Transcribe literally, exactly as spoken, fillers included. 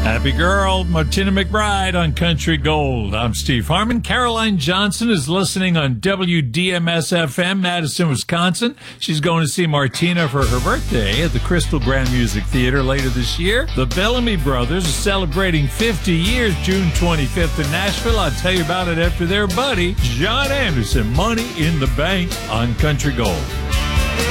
Happy Girl, Martina McBride on Country Gold. I'm Steve Harmon. Caroline Johnson is listening on W D M S F M, Madison, Wisconsin. She's going to see Martina for her birthday at the Crystal Grand Music Theater later this year. The Bellamy Brothers are celebrating fifty years, June twenty-fifth in Nashville. I'll tell you about it after their buddy, John Anderson. Money in the Bank on Country Gold.